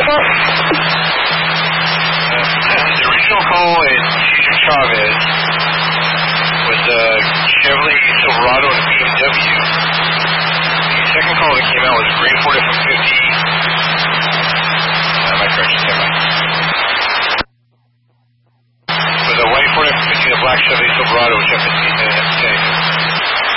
call? The original call is Cesar Chavez with a Chevrolet Silverado and a BMW. The second call that came out was Gray Ford from